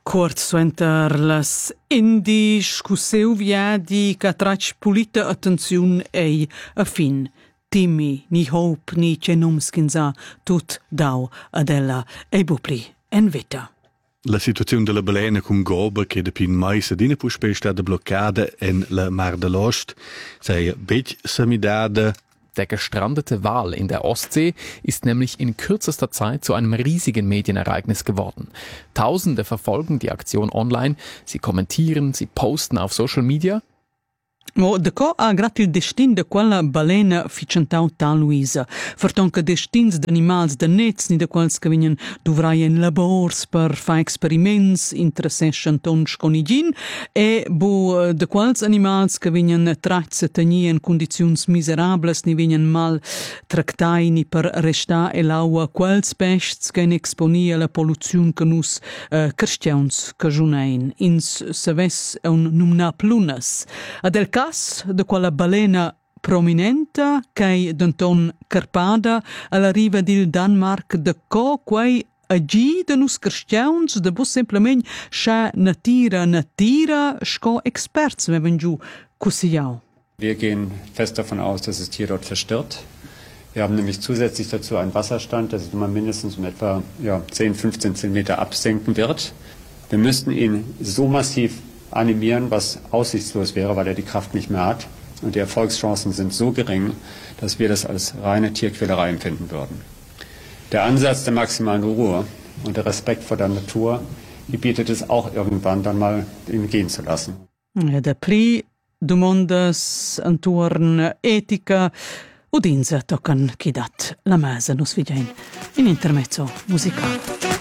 Kort suenter las indiscussiu viadi ca trac pulita attenziun ei a fin. Timmi, ni hope, ni cenumskinza, tut dau adella ei bupli en vita. La situazione della balena con goba che da pin mai sadina puspe è stata bloccata in la Mar de l'Ost sei bech samidada. Der gestrandete Wal in der Ostsee ist nämlich in kürzester Zeit zu einem riesigen Medienereignis geworden. Tausende verfolgen die Aktion online, sie kommentieren, sie posten auf Social Media. Mo de co ha grat il destin de quella balena ficentau tal Luisa. Vertonca destins d'animals de nets ni de quals che vignan duvrai en labors per fa experiments interessession tons conigin e bu de quals animals che vignan trats a tenir en condiziuns miserables ni vignan mal tractai ni per resta e l'aua quals pests che exponia la polluziun che nus cristians cajunein ins saves un numna plunas. Adel cas de quella balena prominenta che denton carpada alla riva del Danmark de co quei agi de nus cristians de bus simplement scha natira sco experts wenn giù cussiau. Wir gehen fest davon aus, dass das Tier dort verstirbt. Wir haben nämlich zusätzlich dazu einen Wasserstand, der sich immer mindestens um etwa 10-15 Zentimeter absenken wird. Wir müssten ihn so massiv animieren, was aussichtslos wäre, weil er die Kraft nicht mehr hat. Und die Erfolgschancen sind so gering, dass wir das als reine Tierquälerei empfinden würden. Der Ansatz der maximalen Ruhe und der Respekt vor der Natur gebietet es auch irgendwann dann mal ihn gehen zu lassen. Der pli domondas antorn etica udinza tocan chidat la mesa nus vigein in intermezzo musicale.